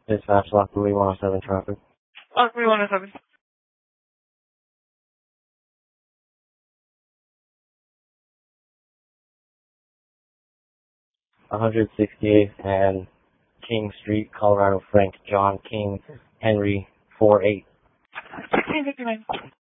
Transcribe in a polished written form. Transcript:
Dispatch Lock Louis 107 traffic. Lock Louis 107. 168th and King Street, Colorado. Frank John King Henry 48. 1659.